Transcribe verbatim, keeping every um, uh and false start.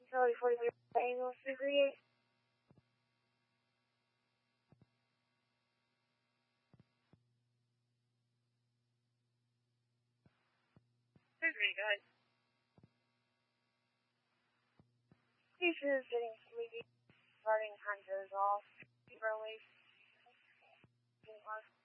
Sorry for your annual degree. Degree, guys. Teacher is getting sleepy. Starting hunters off. Early.